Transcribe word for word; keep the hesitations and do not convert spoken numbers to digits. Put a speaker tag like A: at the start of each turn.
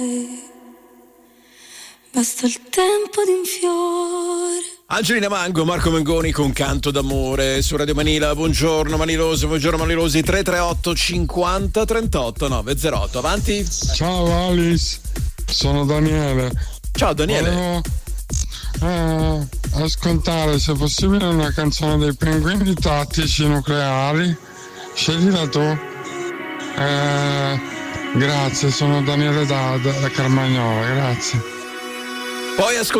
A: Basta il tempo di un fiore.
B: Angelina Mango, Marco Mengoni con Canto d'amore su Radio Manila. Buongiorno Maniloso, buongiorno Manilosi. Tre tre otto cinquanta trentotto novecentotto. Avanti.
C: Ciao Alice, sono Daniele.
B: Ciao Daniele.
C: Volevo eh, ascoltare se possibile una canzone dei Pinguini Tattici Nucleari. Sceglila tu. Eh, grazie, sono Daniele da, da Carmagnola, grazie.
B: Poi ascoltiamo